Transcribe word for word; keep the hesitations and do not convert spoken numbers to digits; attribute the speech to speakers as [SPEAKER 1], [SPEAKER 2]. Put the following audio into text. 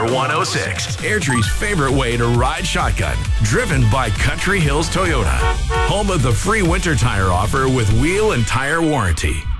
[SPEAKER 1] Power one oh six, Airdrie's favorite way to ride shotgun. Driven by Country Hills Toyota. Home of the free winter tire offer with wheel and tire warranty.